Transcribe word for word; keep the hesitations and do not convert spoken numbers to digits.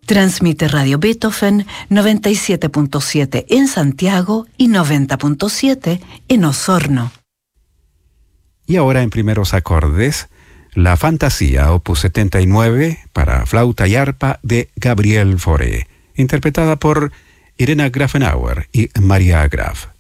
Transmite Radio Beethoven noventa y siete punto siete en Santiago y noventa punto siete en Osorno. Y ahora en primeros acordes, la Fantasía, opus setenta y nueve, para flauta y arpa de Gabriel Fauré, interpretada por Irena Grafenauer y María Graf.